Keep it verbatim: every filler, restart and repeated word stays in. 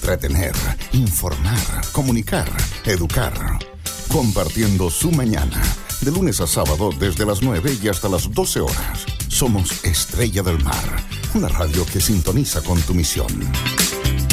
entretener, informar, comunicar, educar. Compartiendo su mañana, de lunes a sábado desde las nueve y hasta las doce horas. Somos Estrella del Mar, una radio que sintoniza con tu misión.